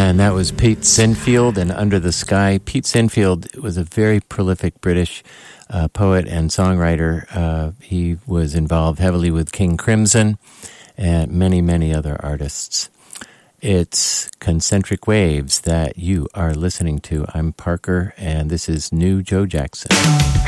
And that was Pete Sinfield and Under the Sky. Pete Sinfield was a very prolific British poet and songwriter. He was involved heavily with King Crimson and many, many other artists. It's Concentric Waves that you are listening to. I'm Parker, and this is New Joe Jackson.